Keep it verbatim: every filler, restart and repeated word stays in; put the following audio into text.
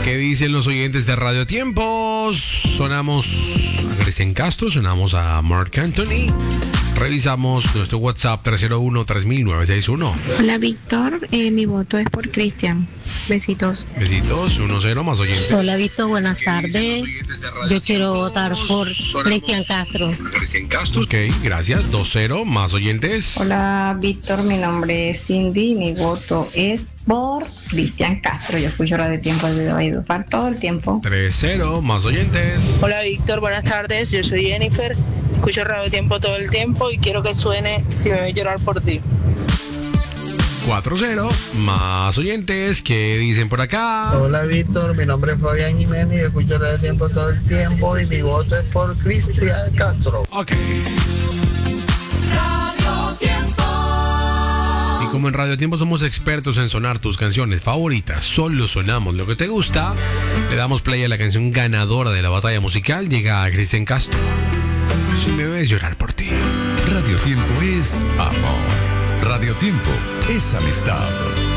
¿Qué dicen los oyentes de Radio Tiempos? Sonamos a Cristian Castro, sonamos a Mark Anthony. Revisamos nuestro WhatsApp tres cero uno, tres mil, nueve seis uno. Hola, Víctor. Eh, mi voto es por Cristian. Besitos. Besitos, uno cero, más oyentes. Hola, Víctor. Buenas tardes. Yo quiero votar por Cristian Castro. Cristian Castro. Ok, gracias. dos cero, más oyentes. Hola, Víctor. Mi nombre es Cindy. Mi voto es por Cristian Castro. Yo escucho Radio Tiempo de Valledupar todo el tiempo. tres cero, más oyentes. Hola, Víctor. Buenas tardes. Yo soy Jennifer. Escucho Radio Tiempo todo el tiempo y quiero que suene Si me voy a llorar por ti. cuatro cero, más oyentes. ¿Qué dicen por acá? Hola, Víctor, mi nombre es Fabián Jiménez y escucho Radio Tiempo todo el tiempo y mi voto es por Cristian Castro. Ok. Radio Tiempo. Y como en Radio Tiempo somos expertos en sonar tus canciones favoritas, solo sonamos lo que te gusta, le damos play a la canción ganadora de la batalla musical. Llega a Cristian Castro. Si me ves llorar por ti. Radio Tiempo es amor. Radio Tiempo es amistad.